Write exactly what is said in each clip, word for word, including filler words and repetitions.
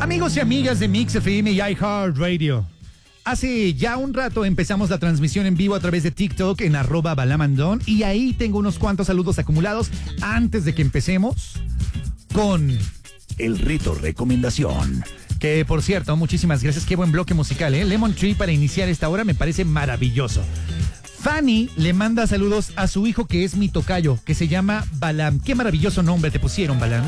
Amigos y amigas de Mix F M y iHeartRadio, hace ya un rato empezamos la transmisión en vivo a través de TikTok en arroba balamandón y ahí tengo unos cuantos saludos acumulados antes de que empecemos con el reto recomendación. Que por cierto, muchísimas gracias, qué buen bloque musical, ¿eh? Lemon Tree para iniciar esta hora me parece maravilloso. Fanny le manda saludos a su hijo que es mi tocayo, que se llama Balam. Qué maravilloso nombre te pusieron, Balam.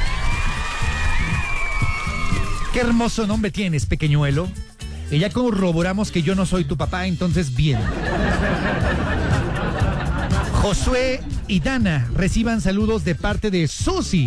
Qué hermoso nombre tienes, pequeñuelo. Y ya corroboramos que yo no soy tu papá, entonces bien. Josué y Dana reciban saludos de parte de Susi.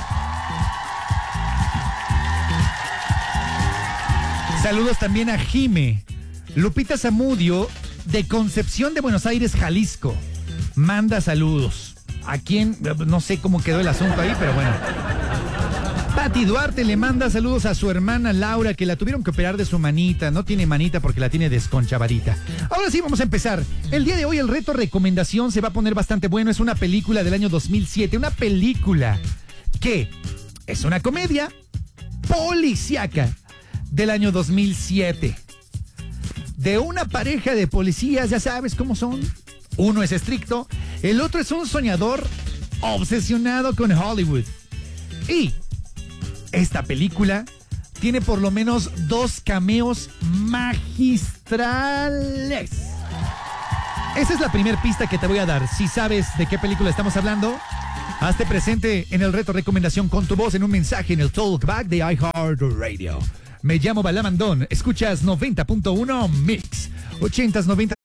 Saludos también a Jime. Lupita Zamudio, de Concepción de Buenos Aires, Jalisco, manda saludos. ¿A quién? No sé cómo quedó el asunto ahí, pero bueno. Pati Duarte le manda saludos a su hermana Laura, que la tuvieron que operar de su manita. No tiene manita porque la tiene desconchavadita. Ahora sí, vamos a empezar. El día de hoy el reto recomendación se va a poner bastante bueno. Es una película del año dos mil siete. Una película que es una comedia policíaca del año dos mil siete. De una pareja de policías, ya sabes cómo son. Uno es estricto, el otro es un soñador obsesionado con Hollywood. Y esta película tiene por lo menos dos cameos magistrales. Esa es la primera pista que te voy a dar. Si sabes de qué película estamos hablando, hazte presente en el reto recomendación con tu voz en un mensaje en el Talkback de iHeartRadio. Me llamo Balamandón, escuchas noventa punto uno Mix, ochentas, noventas.